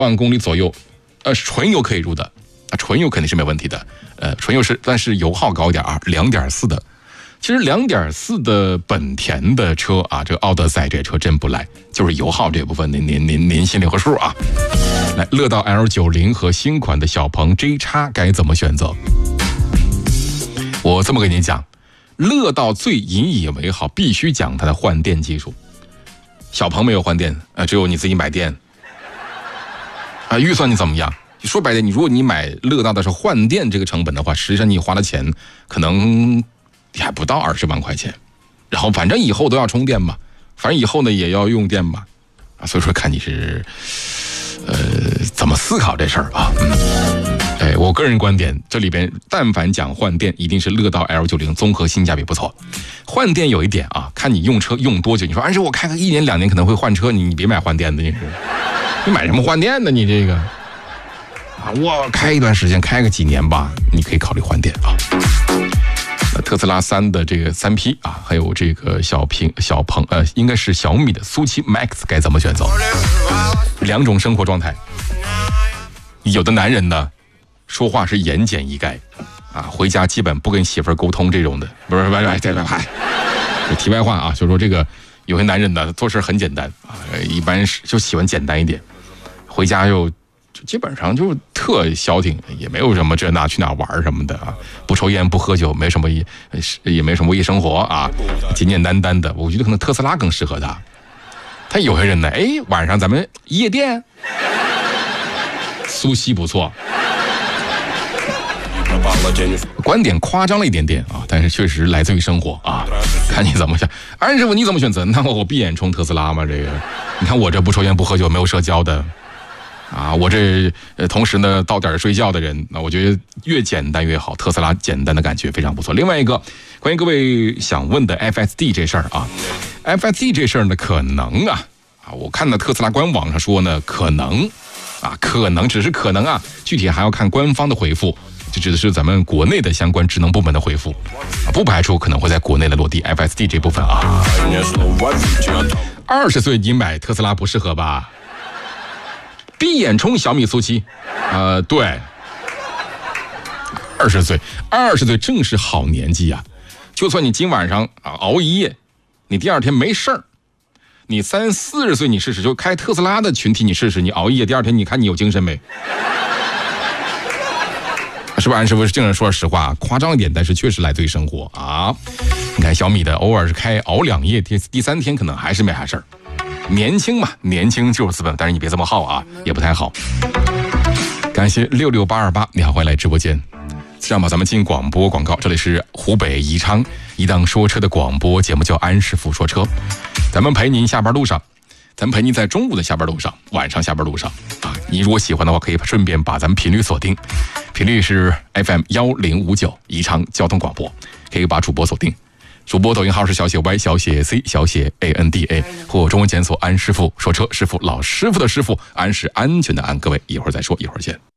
万公里左右，纯油可以入的，纯油肯定是没问题的，纯油是，但是油耗高一点啊，2.4的。其实2.4的本田的车啊，这个奥德赛这车真不赖，就是油耗这部分您心里有数啊。来，乐道 L90 和新款的小鹏 J-X 该怎么选择？我这么跟你讲，乐道最引以为豪，必须讲它的换电技术。小鹏没有换电，只有你自己买电。预算你怎么样？说白了，如果你买乐道的是换电这个成本的话，实际上你花的钱可能还不到20万块钱。然后反正以后都要充电嘛，反正以后呢也要用电嘛，所以说看你是怎么思考这事儿啊。我个人观点，这里边但凡讲换电，一定是乐道 L90 综合性价比不错。换电有一点啊，看你用车用多久。你说按说我开个1年2年可能会换车，你别买换电的，你买什么换电的？你这个我开一段时间，开个几年吧，你可以考虑换电啊。特斯拉3的这个3P 啊，还有这个小鹏应该是小米的苏7 Max 该怎么选择？2种生活状态。有的男人呢，说话是言简意赅啊，回家基本不跟媳妇儿沟通这种的，不是，题外话啊，就是说这个有些男人呢做事很简单啊，一般就喜欢简单一点，回家就基本上就特消停，也没有什么这那去哪玩什么的啊，不抽烟不喝酒，没什么也没什么夜生活啊，简简单单的。我觉得可能特斯拉更适合他。他有些人呢，晚上咱们夜店，苏西不错。观点夸张了一点点啊，但是确实来自于生活啊，看你怎么想。安师傅你怎么选择？那我闭眼冲特斯拉吗？这个，你看我这不抽烟不喝酒没有社交的啊，我这同时呢到点睡觉的人，那我觉得越简单越好。特斯拉简单的感觉非常不错。另外一个关于各位想问的 FSD 这事儿啊 ，FSD 这事儿呢可能啊，我看到特斯拉官网上说呢可能只是可能啊，具体还要看官方的回复。就指的是咱们国内的相关职能部门的回复，不排除可能会在国内的落地 FSD 这部分啊。20岁你买特斯拉不适合吧？闭眼冲小米苏7，对，20岁正是好年纪啊。就算你今晚上熬一夜，你第二天没事儿，你30、40岁你试试，就开特斯拉的群体你试试，你熬一夜，第二天你看你有精神没？是不是？安师傅是这样说实话，夸张一点，但是确实来自于生活啊。你看小米的偶尔是熬2夜，第3天可能还是没啥事儿。年轻嘛，年轻就是资本，但是你别这么耗啊，也不太好。感谢66828，你好，欢迎来直播间。这样吧，咱们进广播广告，这里是湖北宜昌一档说车的广播节目，叫安师傅说车。咱们陪您下班路上，咱们陪您在中午的下班路上，晚上下班路上啊。你如果喜欢的话，可以顺便把咱们频率锁定，频率是 FM1059宜昌交通广播，可以把主播锁定。主播抖音号是小写 Y 小写 C 小写 ANDA 或中文检索安师傅说车，师傅老师傅的师傅，安是安全的安。各位一会儿再说，一会儿见。